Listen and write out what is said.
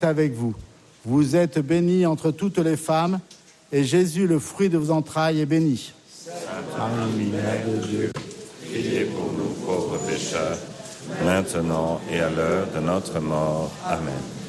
avec vous. Vous êtes bénie entre toutes les femmes, et Jésus, le fruit de vos entrailles, est béni. Sainte Marie, Mère de Dieu, priez pour nous pauvres pécheurs, maintenant et à l'heure de notre mort. Amen.